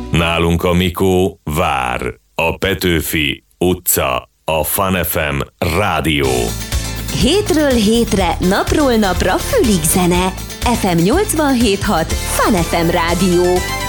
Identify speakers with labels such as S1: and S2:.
S1: Nálunk a Mikó vár. A Petőfi utca, a Fun FM rádió.
S2: Hétről hétre, napról napra fülig zene. FM 87.6 Fun FM rádió.